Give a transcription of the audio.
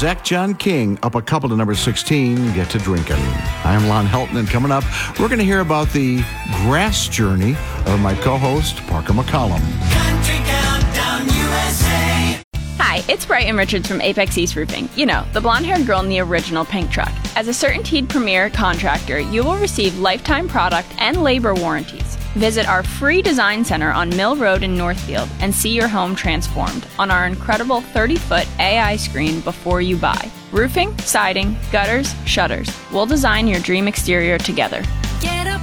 Zach John King up a couple to number 16, Get to Drinking. I'm Lon Helton, and coming up, we're going to hear about the grass journey of my co-host, Parker McCollum. Country Countdown USA. Hi, it's Brighton Richards from Apex East Roofing. You know, the blonde-haired girl in the original pink truck. As a CertainTeed Premier contractor, you will receive lifetime product and labor warranties. Visit our free design center on Mill Road in Northfield and see your home transformed on our incredible 30-foot AI screen before you buy. Roofing, siding, gutters, shutters. We'll design your dream exterior together.